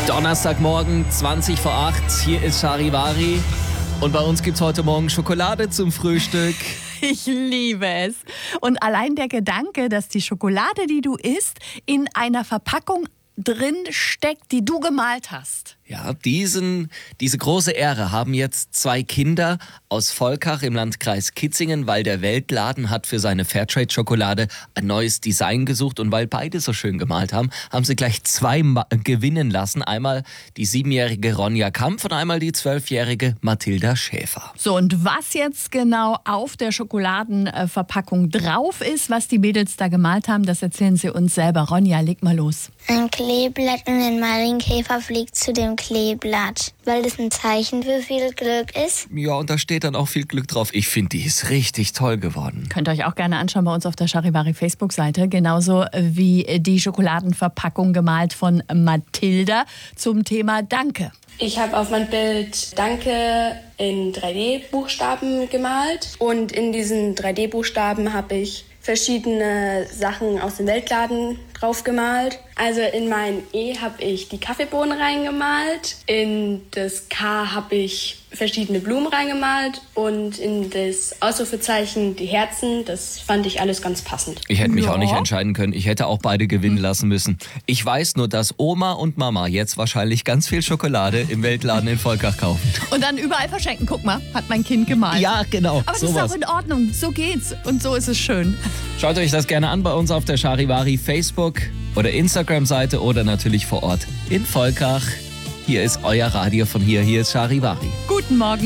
Donnerstagmorgen, 20 vor 8. Hier ist Charivari. Und bei uns gibt's heute Morgen Schokolade zum Frühstück. Ich liebe es. Und allein der Gedanke, dass die Schokolade, die du isst, in einer Verpackung drin steckt, die du gemalt hast. Ja, diese große Ehre haben jetzt 2 Kinder aus Volkach im Landkreis Kitzingen, weil der Weltladen hat für seine Fairtrade-Schokolade ein neues Design gesucht. Und weil beide so schön gemalt haben, haben sie gleich 2 gewinnen lassen. Einmal die 7-jährige Ronja Kampf und einmal die 12-jährige Mathilda Schäfer. So, und was jetzt genau auf der Schokoladenverpackung drauf ist, was die Mädels da gemalt haben, das erzählen sie uns selber. Ronja, leg mal los. Ein Kleeblatt und ein Marienkäfer fliegt zu dem Kleeblatt, weil das ein Zeichen für viel Glück ist. Ja, und da steht dann auch viel Glück drauf. Ich finde, die ist richtig toll geworden. Könnt ihr euch auch gerne anschauen bei uns auf der Charivari Facebook-Seite. Genauso wie die Schokoladenverpackung gemalt von Mathilda zum Thema Danke. Ich habe auf mein Bild Danke in 3D-Buchstaben gemalt. Und in diesen 3D-Buchstaben habe ich verschiedene Sachen aus dem Weltladen drauf gemalt. Also in mein E habe ich die Kaffeebohnen reingemalt, in das K habe ich verschiedene Blumen reingemalt und in das Ausrufezeichen die Herzen, das fand ich alles ganz passend. Ich hätte mich auch nicht entscheiden können. Ich hätte auch beide gewinnen lassen müssen. Ich weiß nur, dass Oma und Mama jetzt wahrscheinlich ganz viel Schokolade im Weltladen in Volkach kaufen. Und dann überall verschenken. Guck mal, hat mein Kind gemalt. Ja, genau. Aber das ist auch in Ordnung. So geht's. Und so ist es schön. Schaut euch das gerne an bei uns auf der Charivari Facebook- oder Instagram-Seite oder natürlich vor Ort in Volkach. Hier ist euer Radio von hier ist Charivari. Guten Morgen.